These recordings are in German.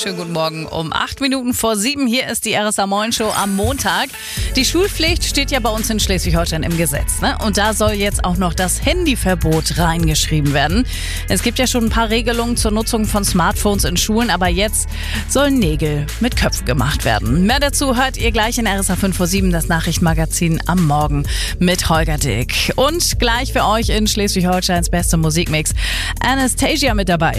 Schönen guten Morgen um 7:08. Hier ist die RSA Moin Show am Montag. Die Schulpflicht steht ja bei uns in Schleswig-Holstein im Gesetz, ne? Und da soll jetzt auch noch das Handyverbot reingeschrieben werden. Es gibt ja schon ein paar Regelungen zur Nutzung von Smartphones in Schulen, aber jetzt sollen Nägel mit Köpfen gemacht werden. Mehr dazu hört ihr gleich in RSA 5 vor 7, das Nachrichtenmagazin am Morgen mit Holger Dick. Und gleich für euch in Schleswig-Holsteins beste Musikmix Anastasia mit dabei.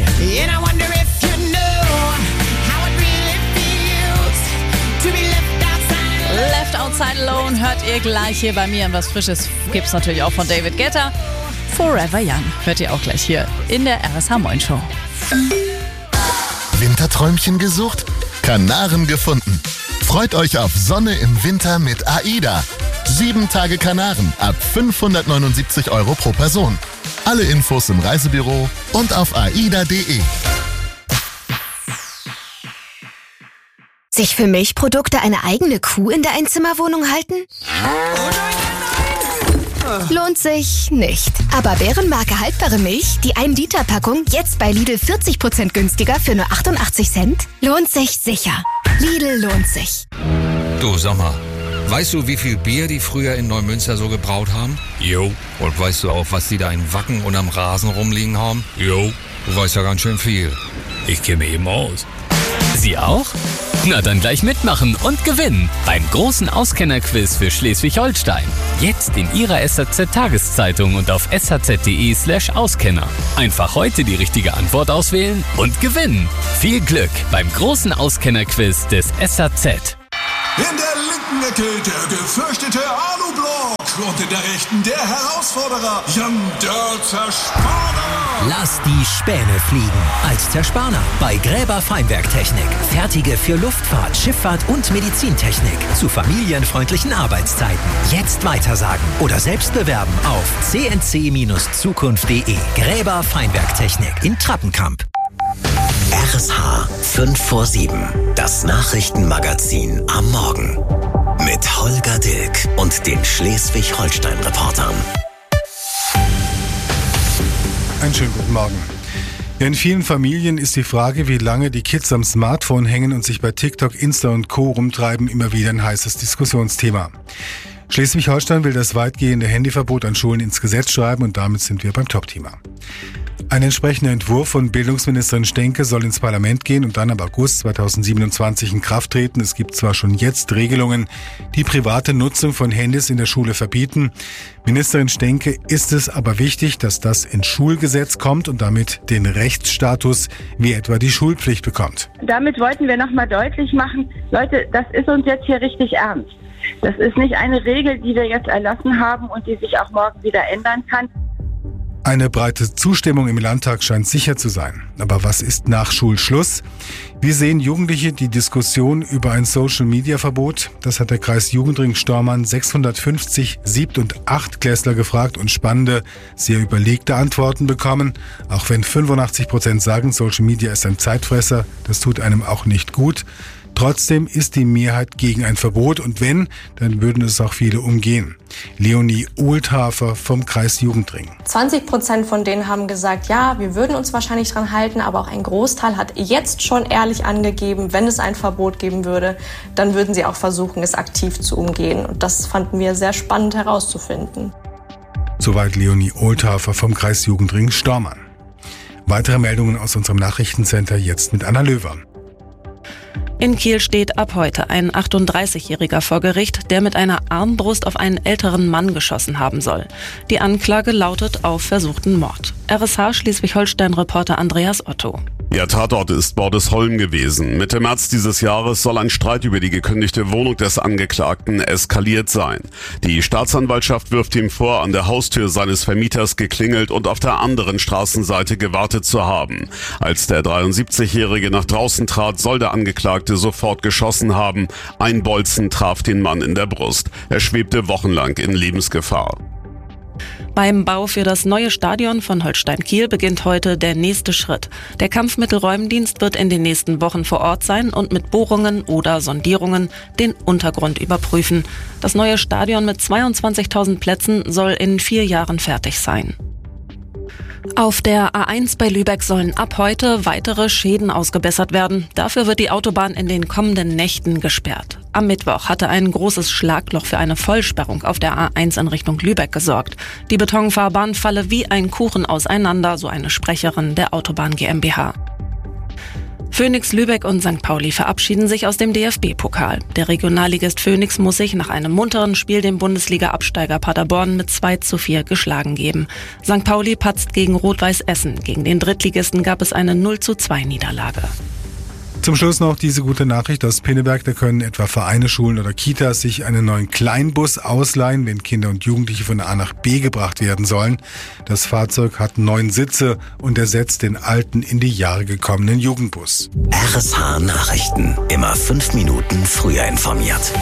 Left Outside Alone hört ihr gleich hier bei mir. Und was Frisches gibt's natürlich auch von David Guetta. Forever Young hört ihr auch gleich hier in der RSH Moin Show. Winterträumchen gesucht? Kanaren gefunden. Freut euch auf Sonne im Winter mit AIDA. 7 Tage Kanaren ab 579 € pro Person. Alle Infos im Reisebüro und auf aida.de. Sich für Milchprodukte eine eigene Kuh in der Einzimmerwohnung halten? Lohnt sich nicht. Aber Bärenmarke haltbare Milch, die 1-Liter-Packung, jetzt bei Lidl 40% günstiger für nur 88 Cent? Lohnt sich sicher. Lidl lohnt sich. Du, sag mal, weißt du, wie viel Bier die früher in Neumünster so gebraut haben? Jo. Und weißt du auch, was die da in Wacken und am Rasen rumliegen haben? Jo. Du weißt ja ganz schön viel. Ich kenne mich eben aus. Sie auch? Na dann gleich mitmachen und gewinnen beim großen Auskennerquiz für Schleswig-Holstein. Jetzt in Ihrer SHZ-Tageszeitung und auf shz.de/Auskenner. Einfach heute die richtige Antwort auswählen und gewinnen. Viel Glück beim großen Auskennerquiz des SHZ. In der linken Ecke der gefürchtete Alublock und in der rechten der Herausforderer Jan der Zerspaner. Lass die Späne fliegen als Zerspaner bei Gräber Feinwerktechnik. Fertige für Luftfahrt, Schifffahrt und Medizintechnik zu familienfreundlichen Arbeitszeiten. Jetzt weitersagen oder selbst bewerben auf cnc-zukunft.de. Gräber Feinwerktechnik in Trappenkamp. RSH 5 vor 7, das Nachrichtenmagazin am Morgen. Mit Holger Dilk und den Schleswig-Holstein-Reportern. Einen schönen guten Morgen. Ja, in vielen Familien ist die Frage, wie lange die Kids am Smartphone hängen und sich bei TikTok, Insta und Co. rumtreiben, immer wieder ein heißes Diskussionsthema. Schleswig-Holstein will das weitgehende Handyverbot an Schulen ins Gesetz schreiben und damit sind wir beim Top-Thema. Ein entsprechender Entwurf von Bildungsministerin Stenke soll ins Parlament gehen und dann ab August 2027 in Kraft treten. Es gibt zwar schon jetzt Regelungen, die private Nutzung von Handys in der Schule verbieten. Ministerin Stenke ist es aber wichtig, dass das ins Schulgesetz kommt und damit den Rechtsstatus wie etwa die Schulpflicht bekommt. Damit wollten wir nochmal deutlich machen, Leute, das ist uns jetzt hier richtig ernst. Das ist nicht eine Regel, die wir jetzt erlassen haben und die sich auch morgen wieder ändern kann. Eine breite Zustimmung im Landtag scheint sicher zu sein. Aber was ist nach Schulschluss? Wie sehen Jugendliche die Diskussion über ein Social-Media-Verbot? Das hat der Kreis Jugendring Stormarn 650 Siebt- und Achtklässler gefragt und spannende, sehr überlegte Antworten bekommen. Auch wenn 85% sagen, Social Media ist ein Zeitfresser, das tut einem auch nicht gut. Trotzdem ist die Mehrheit gegen ein Verbot und wenn, dann würden es auch viele umgehen. Leonie Ohlthafer vom Kreis Jugendring. 20% von denen haben gesagt, ja, wir würden uns wahrscheinlich dran halten, aber auch ein Großteil hat jetzt schon ehrlich angegeben, wenn es ein Verbot geben würde, dann würden sie auch versuchen, es aktiv zu umgehen. Und das fanden wir sehr spannend herauszufinden. Soweit Leonie Ohlthafer vom Kreis Jugendring Stormarn. Weitere Meldungen aus unserem Nachrichtencenter jetzt mit Anna Löwer. In Kiel steht ab heute ein 38-Jähriger vor Gericht, der mit einer Armbrust auf einen älteren Mann geschossen haben soll. Die Anklage lautet auf versuchten Mord. RSH Schleswig-Holstein-Reporter Andreas Otto. Der Tatort ist Bordesholm gewesen. Mitte März dieses Jahres soll ein Streit über die gekündigte Wohnung des Angeklagten eskaliert sein. Die Staatsanwaltschaft wirft ihm vor, an der Haustür seines Vermieters geklingelt und auf der anderen Straßenseite gewartet zu haben. Als der 73-Jährige nach draußen trat, soll der Angeklagte sofort geschossen haben. Ein Bolzen traf den Mann in der Brust. Er schwebte wochenlang in Lebensgefahr. Beim Bau für das neue Stadion von Holstein Kiel beginnt heute der nächste Schritt. Der Kampfmittelräumdienst wird in den nächsten Wochen vor Ort sein und mit Bohrungen oder Sondierungen den Untergrund überprüfen. Das neue Stadion mit 22.000 Plätzen soll in 4 Jahren fertig sein. Auf der A1 bei Lübeck sollen ab heute weitere Schäden ausgebessert werden. Dafür wird die Autobahn in den kommenden Nächten gesperrt. Am Mittwoch hatte ein großes Schlagloch für eine Vollsperrung auf der A1 in Richtung Lübeck gesorgt. Die Betonfahrbahn falle wie ein Kuchen auseinander, so eine Sprecherin der Autobahn GmbH. Phoenix Lübeck und St. Pauli verabschieden sich aus dem DFB-Pokal. Der Regionalligist Phoenix muss sich nach einem munteren Spiel dem Bundesliga-Absteiger Paderborn mit 2:4 geschlagen geben. St. Pauli patzt gegen Rot-Weiß Essen. Gegen den Drittligisten gab es eine 0:2 Niederlage. Zum Schluss noch diese gute Nachricht aus Pinneberg. Da können etwa Vereine, Schulen oder Kitas sich einen neuen Kleinbus ausleihen, wenn Kinder und Jugendliche von A nach B gebracht werden sollen. Das Fahrzeug hat 9 Sitze und ersetzt den alten, in die Jahre gekommenen Jugendbus. RSH Nachrichten. Immer 5 Minuten früher informiert.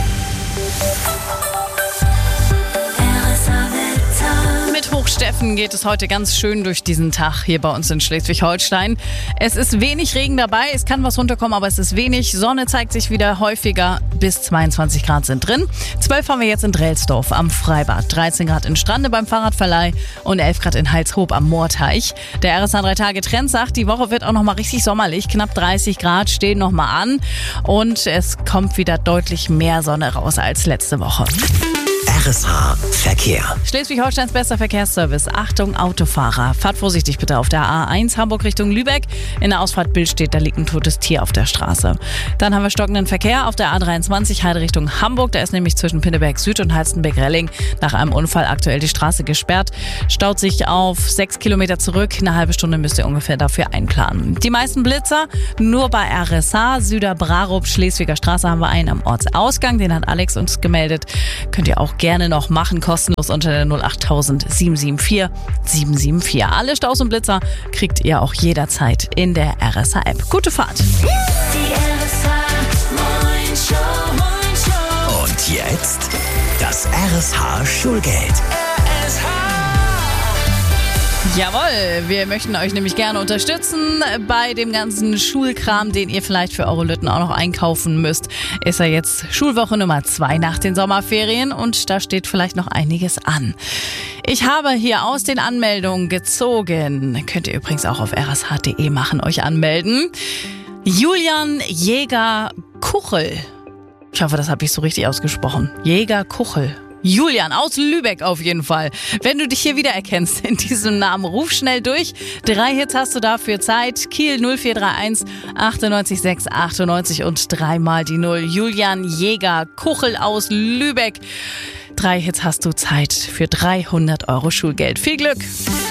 Mit Hochsteffen geht es heute ganz schön durch diesen Tag hier bei uns in Schleswig-Holstein. Es ist wenig Regen dabei, es kann was runterkommen, aber es ist wenig. Sonne zeigt sich wieder häufiger, bis 22 Grad sind drin. 12 haben wir jetzt in Drelsdorf am Freibad, 13 Grad in Strande beim Fahrradverleih und 11 Grad in Heilshoop am Moorteich. Der RSH 3-Tage-Trend sagt, die Woche wird auch nochmal richtig sommerlich. Knapp 30 Grad stehen nochmal an und es kommt wieder deutlich mehr Sonne raus als letzte Woche. RSH Verkehr. Schleswig-Holsteins bester Verkehrsservice. Achtung, Autofahrer. Fahrt vorsichtig bitte auf der A1 Hamburg Richtung Lübeck. In der Ausfahrt Billstedt, da liegt ein totes Tier auf der Straße. Dann haben wir stockenden Verkehr auf der A23 Heide Richtung Hamburg. Da ist nämlich zwischen Pinneberg Süd und Halstenberg-Relling nach einem Unfall aktuell die Straße gesperrt. Staut sich auf 6 Kilometer zurück. Eine halbe Stunde müsst ihr ungefähr dafür einplanen. Die meisten Blitzer nur bei RSH. Süder-Brarup, Schleswiger Straße haben wir einen am Ortsausgang. Den hat Alex uns gemeldet. Könnt ihr auch gerne noch machen, kostenlos unter der 08000 774 774. Alle Staus und Blitzer kriegt ihr auch jederzeit in der RSH-App. Gute Fahrt! Die RSH Moin-Show. Und jetzt das RSH-Schulgeld. Jawohl, wir möchten euch nämlich gerne unterstützen bei dem ganzen Schulkram, den ihr vielleicht für eure Lütten auch noch einkaufen müsst. Ist ja jetzt Schulwoche Nummer 2 nach den Sommerferien und da steht vielleicht noch einiges an. Ich habe hier aus den Anmeldungen gezogen, könnt ihr übrigens auch auf rsh.de machen, euch anmelden. Julian Jäger-Kuchel. Ich hoffe, das habe ich so richtig ausgesprochen. Jäger-Kuchel. Julian aus Lübeck auf jeden Fall. Wenn du dich hier wiedererkennst in diesem Namen, ruf schnell durch. 3 Hits hast du dafür Zeit. Kiel 0431 98 6 98 und 3 mal die 0. Julian Jäger, Kuchel aus Lübeck. 3 Hits hast du Zeit für 300 € Schulgeld. Viel Glück!